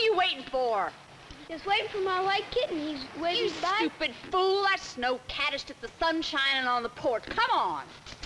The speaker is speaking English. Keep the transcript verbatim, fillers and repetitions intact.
you waiting for? Just waiting for my white kitten. He's waving You goodbye. stupid fool. That snow cat is just the sun shining on the porch. Come on.